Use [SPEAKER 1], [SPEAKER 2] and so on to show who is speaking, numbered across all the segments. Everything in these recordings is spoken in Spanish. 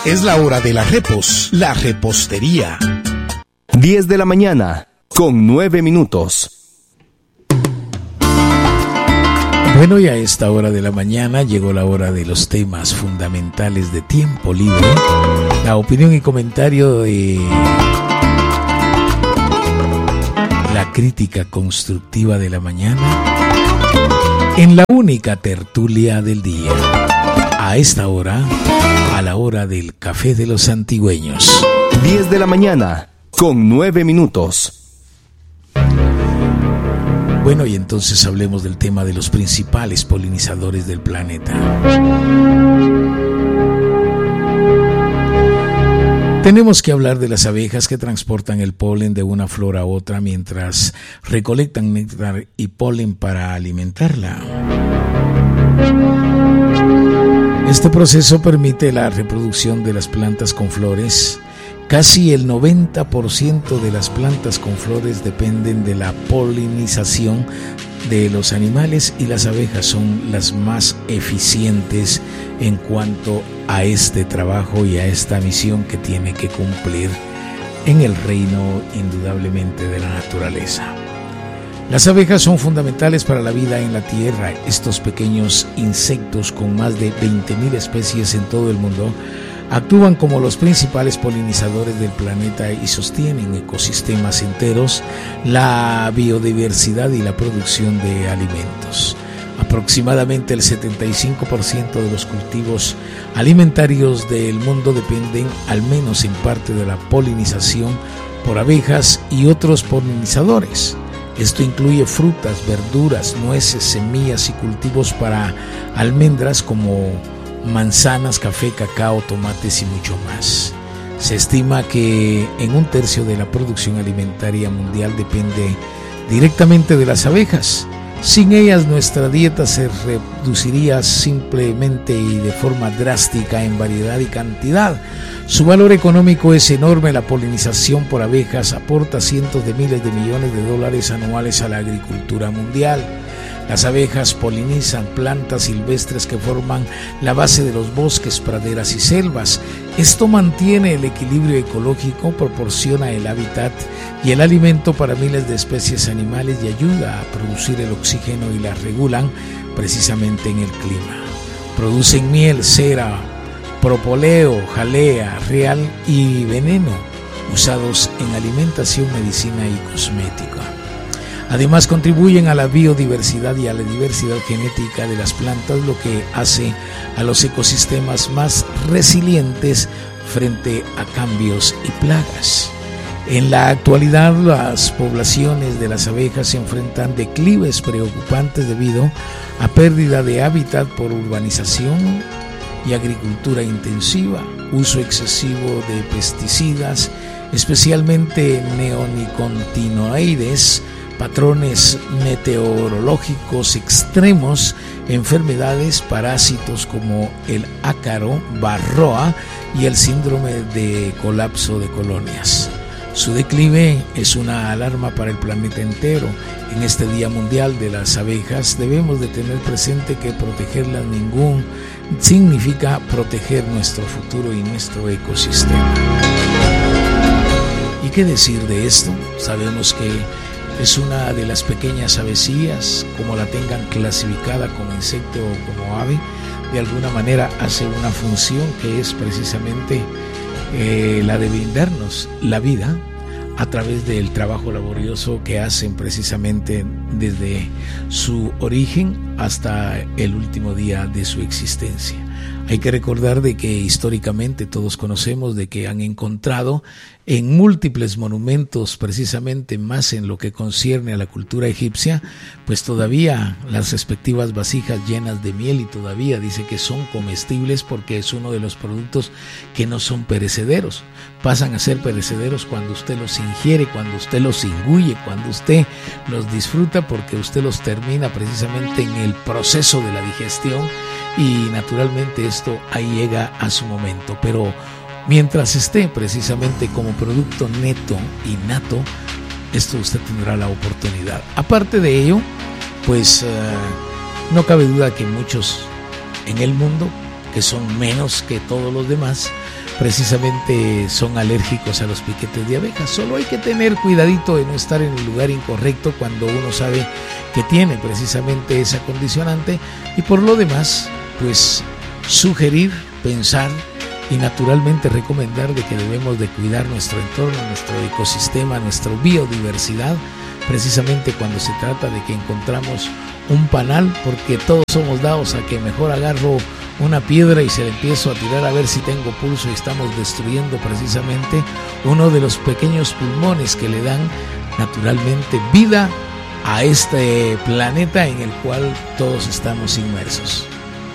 [SPEAKER 1] Es la hora de la repos, la repostería.
[SPEAKER 2] 10 de la mañana, con 9 minutos.
[SPEAKER 3] Bueno, y a esta hora de la mañana llegó la hora de los temas fundamentales de Tiempo Libre. La opinión y comentario de la crítica constructiva de la mañana en la única tertulia del día. A esta hora, a la hora del café de los antigüeños.
[SPEAKER 2] 10 de la mañana, con 9 minutos.
[SPEAKER 3] Bueno, y entonces hablemos del tema de los principales polinizadores del planeta. Tenemos que hablar de las abejas que transportan el polen de una flor a otra mientras recolectan néctar y polen para alimentarla. Este proceso permite la reproducción de las plantas con flores. Casi el 90% de las plantas con flores dependen de la polinización de los animales y las abejas son las más eficientes en cuanto a este trabajo y a esta misión que tiene que cumplir en el reino indudablemente de la naturaleza. Las abejas son fundamentales para la vida en la tierra. Estos pequeños insectos con más de 20.000 especies en todo el mundo actúan como los principales polinizadores del planeta y sostienen ecosistemas enteros, la biodiversidad y la producción de alimentos. Aproximadamente el 75% de los cultivos alimentarios del mundo dependen, al menos en parte, de la polinización por abejas y otros polinizadores. Esto incluye frutas, verduras, nueces, semillas y cultivos para almendras como manzanas, café, cacao, tomates y mucho más. Se estima que en 1/3 de la producción alimentaria mundial depende directamente de las abejas. Sin ellas nuestra dieta se reduciría simplemente y de forma drástica en variedad y cantidad. Su valor económico es enorme. La polinización por abejas aporta cientos de miles de millones de dólares anuales a la agricultura mundial. Las abejas polinizan plantas silvestres que forman la base de los bosques, praderas y selvas. Esto mantiene el equilibrio ecológico, proporciona el hábitat y el alimento para miles de especies animales y ayuda a producir el oxígeno y la regulan precisamente en el clima. Producen miel, cera, propóleo, jalea, real y veneno, usados en alimentación, medicina y cosmética. Además contribuyen a la biodiversidad y a la diversidad genética de las plantas, lo que hace a los ecosistemas más resilientes frente a cambios y plagas. En la actualidad, las poblaciones de las abejas se enfrentan declives preocupantes debido a pérdida de hábitat por urbanización y agricultura intensiva, uso excesivo de pesticidas, especialmente neonicotinoides, patrones meteorológicos extremos, enfermedades, parásitos como el ácaro, varroa y el síndrome de colapso de colonias. Su declive es una alarma para el planeta entero. En este Día Mundial de las Abejas debemos de tener presente que protegerlas significa proteger nuestro futuro y nuestro ecosistema. ¿Y qué decir de esto? Sabemos que es una de las pequeñas avecillas, como la tengan clasificada como insecto o como ave, de alguna manera hace una función que es precisamente la de brindarnos la vida a través del trabajo laborioso que hacen precisamente desde su origen hasta el último día de su existencia. Hay que recordar de que históricamente todos conocemos de que han encontrado en múltiples monumentos, precisamente más en lo que concierne a la cultura egipcia, pues todavía las respectivas vasijas llenas de miel, y todavía dice que son comestibles porque es uno de los productos que no son perecederos. Pasan a ser perecederos cuando usted los ingiere, cuando usted los inguye, cuando usted los disfruta, porque usted los termina precisamente en el proceso de la digestión, y naturalmente esto ahí llega a su momento. Pero mientras esté precisamente como producto neto y nato, esto usted tendrá la oportunidad. Aparte de ello, pues no cabe duda que muchos en el mundo, que son menos que todos los demás, precisamente son alérgicos a los piquetes de abejas. Solo hay que tener cuidadito de no estar en el lugar incorrecto cuando uno sabe que tiene precisamente esa condicionante, y por lo demás, pues sugerir, pensar y naturalmente recomendar de que debemos de cuidar nuestro entorno, nuestro ecosistema, nuestra biodiversidad, precisamente cuando se trata de que encontramos un panal, porque todos somos dados a que mejor agarro una piedra y se la empiezo a tirar a ver si tengo pulso, y estamos destruyendo precisamente uno de los pequeños pulmones que le dan naturalmente vida a este planeta en el cual todos estamos inmersos.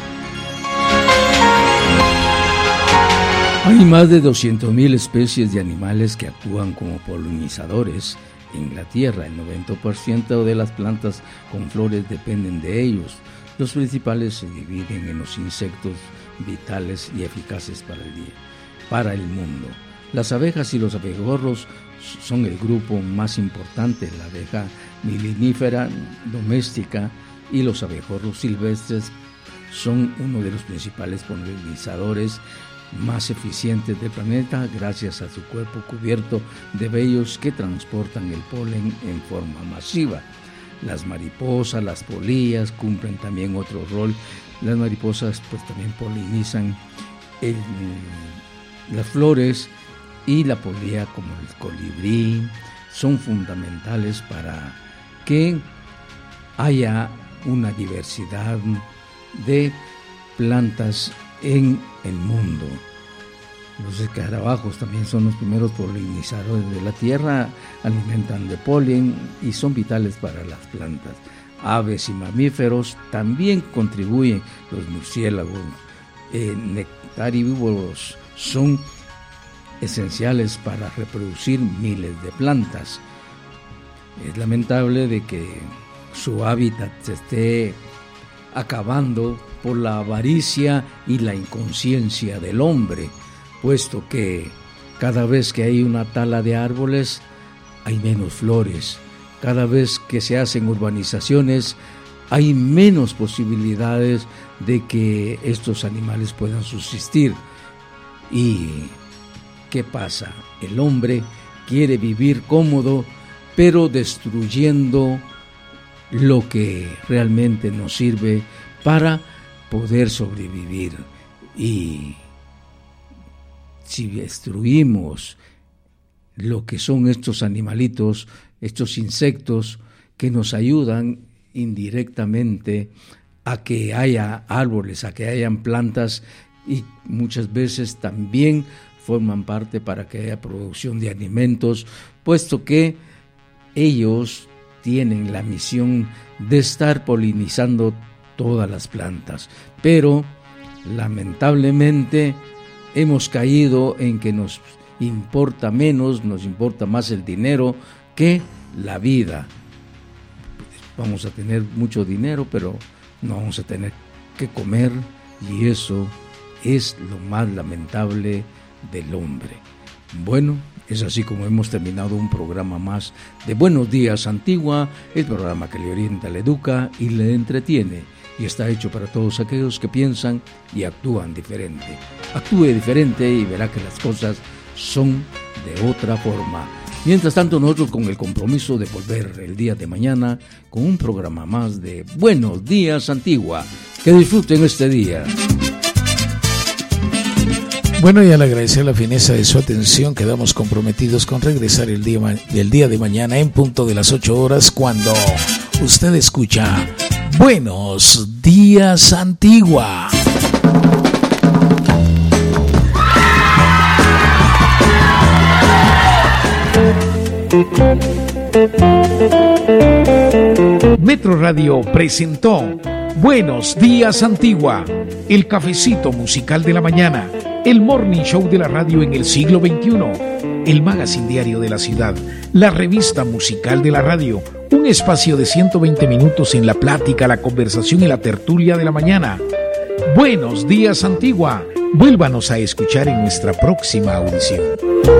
[SPEAKER 4] Hay más de 200.000 especies de animales que actúan como polinizadores en la Tierra. El 90% de las plantas con flores dependen de ellos. Los principales se dividen en los insectos vitales y eficaces para el mundo. Las abejas y los abejorros son el grupo más importante. La abeja milinífera doméstica y los abejorros silvestres son uno de los principales polinizadores más eficientes del planeta, gracias a su cuerpo cubierto de vellos que transportan el polen en forma masiva. Las mariposas, las polillas cumplen también otro rol. Las mariposas pues también polinizan las flores, y la polilla, como el colibrí, son fundamentales para que haya una diversidad de plantas en el mundo. Los escarabajos también son los primeros polinizadores de la tierra, alimentan de polen y son vitales para las plantas. Aves y mamíferos también contribuyen. Los murciélagos nectarívoros son esenciales para reproducir miles de plantas. Es lamentable de que su hábitat se esté acabando por la avaricia y la inconsciencia del hombre, puesto que cada vez que hay una tala de árboles hay menos flores, cada vez que se hacen urbanizaciones hay menos posibilidades de que estos animales puedan subsistir. ¿Y qué pasa? El hombre quiere vivir cómodo, pero destruyendo lo que realmente nos sirve para poder sobrevivir. Y si destruimos lo que son estos animalitos, estos insectos que nos ayudan indirectamente a que haya árboles, a que hayan plantas, y muchas veces también forman parte para que haya producción de alimentos, puesto que ellos tienen la misión de estar polinizando todas las plantas. Pero lamentablemente hemos caído en que nos importa menos, nos importa más el dinero que la vida. Vamos a tener mucho dinero, pero no vamos a tener que comer, y eso es lo más lamentable del hombre. Bueno, es así como hemos terminado un programa más de Buenos Días Antigua, el programa que le orienta, le educa y le entretiene, y está hecho para todos aquellos que piensan y actúan diferente. Actúe diferente y verá que las cosas son de otra forma. Mientras tanto, nosotros con el compromiso de volver el día de mañana con un programa más de Buenos Días Antigua. Que disfruten este día.
[SPEAKER 3] Bueno, y al agradecer la fineza de su atención, quedamos comprometidos con regresar el día de mañana en punto de las 8 horas, cuando usted escucha Buenos Días Antigua. Metro Radio presentó Buenos Días Antigua, el cafecito musical de la mañana, el morning show de la radio en el siglo XXI, el magazine diario de la ciudad, la revista musical de la radio, un espacio de 120 minutos en la plática, la conversación y la tertulia de la mañana. Buenos Días Antigua, vuélvanos a escuchar en nuestra próxima audición.